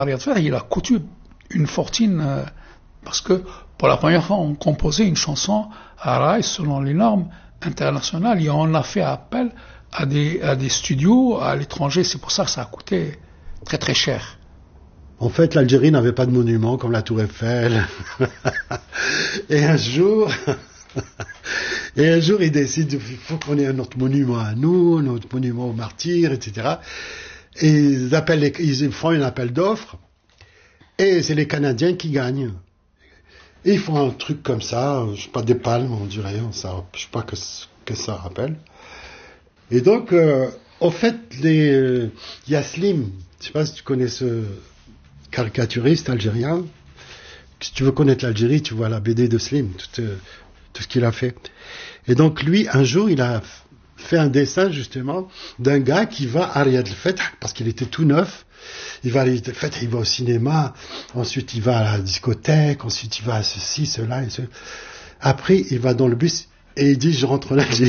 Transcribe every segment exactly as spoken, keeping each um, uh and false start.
Riyad Fateh, il a coûté une fortune euh, parce que pour la première fois, on composait une chanson à rail selon les normes internationales et on a fait appel à des, à des studios à l'étranger. C'est pour ça que ça a coûté très très cher. En fait, l'Algérie n'avait pas de monument comme la Tour Eiffel. Et un jour, et un jour, ils décident qu'il faut qu'on ait un autre monument à nous, notre monument aux martyrs, et cetera. Et ils, appellent les, ils font un appel d'offres, et c'est les Canadiens qui gagnent. Et ils font un truc comme ça, je sais pas, des palmes, on dirait, ça, je sais pas que, que ça rappelle. Et donc, euh, au fait, les, euh, y a Slim, je sais pas si tu connais ce caricaturiste algérien. Si tu veux connaître l'Algérie, tu vois la B D de Slim, tout, euh, tout ce qu'il a fait. Et donc lui, un jour, il a fait un dessin justement d'un gars qui va à Riyad el-Fateh, parce qu'il était tout neuf. Il va à Riyad el-Fateh, il va au cinéma, ensuite il va à la discothèque, ensuite il va à ceci, cela et ce. Après, il va dans le bus et il dit « Je rentre en Algérie ».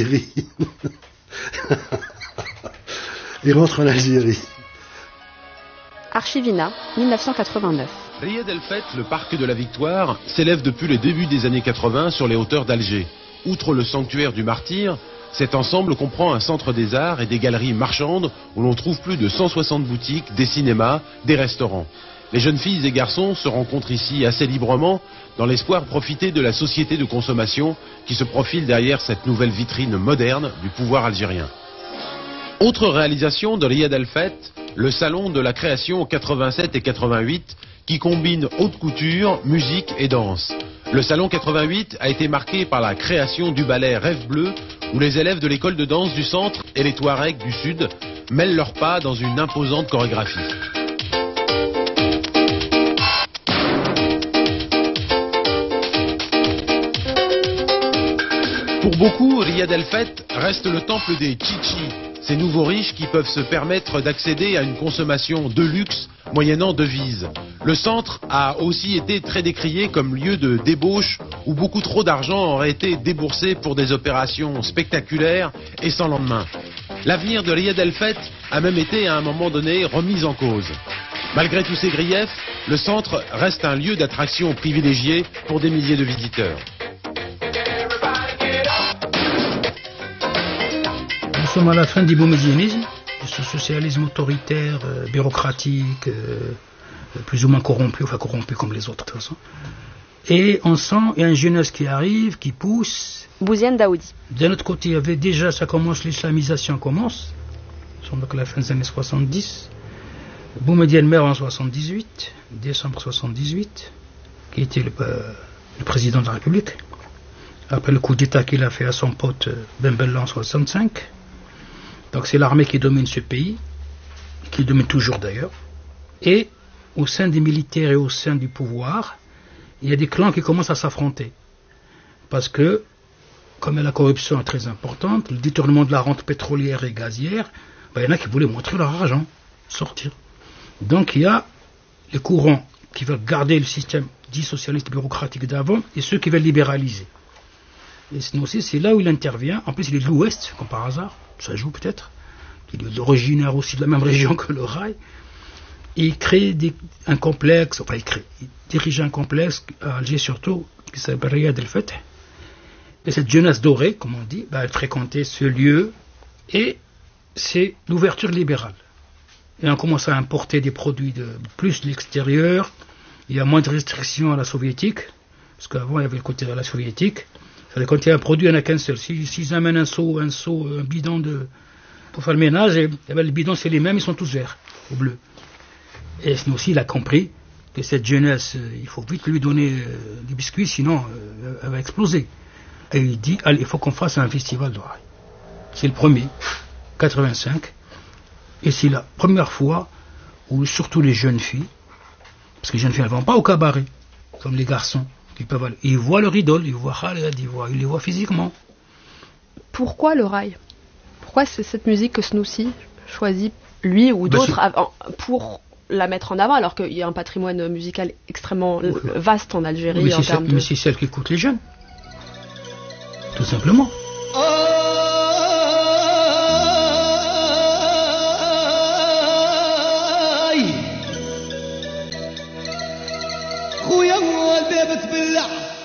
Il rentre en Algérie. Archivina, mille neuf cent quatre-vingt-neuf. Riyad el-Fateh, le parc de la Victoire, s'élève depuis le début des années quatre-vingts sur les hauteurs d'Alger. Outre le sanctuaire du martyr, cet ensemble comprend un centre des arts et des galeries marchandes où l'on trouve plus de cent soixante boutiques, des cinémas, des restaurants. Les jeunes filles et garçons se rencontrent ici assez librement dans l'espoir de profiter de la société de consommation qui se profile derrière cette nouvelle vitrine moderne du pouvoir algérien. Autre réalisation de Riyad el-Fateh, le salon de la création quatre-vingt-sept et quatre-vingt-huit qui combine haute couture, musique et danse. Le salon quatre-vingt-huit a été marqué par la création du ballet Rêve Bleu où les élèves de l'école de danse du centre et les Touaregs du sud mêlent leurs pas dans une imposante chorégraphie. Pour beaucoup, Riyad el-Fateh reste le temple des chichis, ces nouveaux riches qui peuvent se permettre d'accéder à une consommation de luxe moyennant devises. Le centre a aussi été très décrié comme lieu de débauche où beaucoup trop d'argent aurait été déboursé pour des opérations spectaculaires et sans lendemain. L'avenir de Riyad el-Fateh a même été à un moment donné remis en cause. Malgré tous ces griefs, le centre reste un lieu d'attraction privilégié pour des milliers de visiteurs. Nous sommes à la fin du boumedianisme, ce socialisme autoritaire, euh, bureaucratique, euh, plus ou moins corrompu, enfin corrompu comme les autres de toute façon. Et on sent, il y a une jeunesse qui arrive, qui pousse. Bouziane Daoudi. D'un autre côté, il y avait déjà, ça commence, l'islamisation commence. Nous sommes donc à la fin des années soixante-dix. Boumediene meurt en soixante-dix-huit, décembre soixante-dix-huit, qui était le, euh, le président de la République. Après le coup d'État qu'il a fait à son pote Ben Bella en soixante-cinq. Donc c'est l'armée qui domine ce pays, qui domine toujours d'ailleurs. Et au sein des militaires et au sein du pouvoir, il y a des clans qui commencent à s'affronter. Parce que, comme la corruption est très importante, le détournement de la rente pétrolière et gazière, ben, il y en a qui voulaient montrer leur argent, sortir. Donc il y a les courants qui veulent garder le système dit socialiste bureaucratique d'avant et ceux qui veulent libéraliser. Et sinon aussi, c'est là où il intervient. En plus, il est de l'Ouest, comme par hasard. Ça joue peut-être. Il est originaire aussi de la même région que le rail. Et il crée des, un complexe, enfin il crée, il dirige un complexe à Alger surtout, qui s'appelle Riyad el-Fateh. Et cette jeunesse dorée, comme on dit, bah, elle fréquentait ce lieu et c'est l'ouverture libérale. Et on commence à importer des produits de plus de l'extérieur. Il y a moins de restrictions à la soviétique, parce qu'avant il y avait le côté de la soviétique. Quand il y a un produit, il n'y en a qu'un seul. S'ils si, si amènent un seau, un seau, un bidon de, pour faire le ménage, et, et ben, les bidons c'est les mêmes, ils sont tous verts ou bleus. Et sinon aussi, il a compris que cette jeunesse, euh, il faut vite lui donner euh, des biscuits, sinon euh, elle va exploser. Et il dit, allez, il faut qu'on fasse un festival de rail. C'est le premier, quatre-vingt-cinq, et c'est la première fois où surtout les jeunes filles, parce que les jeunes filles ne vont pas au cabaret, comme les garçons. Ils, peuvent aller. Ils voient leur idole, ils voient Khaled, ils, voient, ils les voient physiquement. Pourquoi le rail? Pourquoi c'est cette musique que Snoussi choisit, lui ou d'autres, ben pour la mettre en avant, alors qu'il y a un patrimoine musical extrêmement ouais. vaste en Algérie? Mais en c'est de... celle qui écoute les jeunes. Tout simplement. بسم الله